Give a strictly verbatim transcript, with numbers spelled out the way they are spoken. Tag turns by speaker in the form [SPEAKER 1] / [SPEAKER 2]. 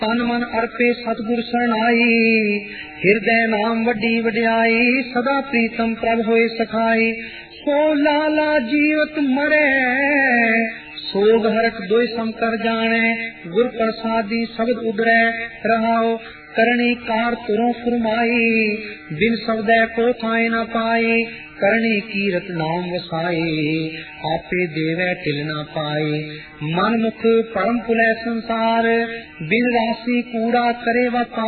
[SPEAKER 1] ਤਨ ਮਨ ਅਰਪੇ ਸਤਿਗੁਰ ਸਰਣਾਈ, ਹਿਰਦੈ ਨਾਮ ਵੱਡੀ ਵਡਿਆਈ, ਸਦਾ ਪ੍ਰੀਤਮ ਪ੍ਰਭ ਹੋਏ ਸਖਾਈ। ਸੋ ਲਾਲਾ ਜੀਵਤ ਮਰੈ, ਸੋਗ ਹਰਕ ਦੋਇ ਸਮ ਕਰ ਜਾਣੈ, ਗੁਰ ਪ੍ਰਸਾਦੀ ਸ਼ਬਦ ਉਦਰੈ ਰਹਾਓ। ਕਰਨੀ ਕਾਰ ਤੁਰੋਂ ਫਰਮਾਈ, ਬਿਨ ਸ਼ਬਦੈ ਕੋ ਥਾਇ ਨ ਪਾਈ, ਕਰਨੀ ਕੀਰਤ ਨਾਮ ਵਸਾਈ, ਆਪੇ ਦੇਵੈ ਢਿਲ ਨਾ ਪਾਈ। ਮਨ ਮੁਖ ਪਰਮ ਭੁਲੈ ਸੰਸਾਰ, ਬਿਨ ਰਾਸੀ ਕੂੜਾ ਕਰੇ ਵਪਾਰ।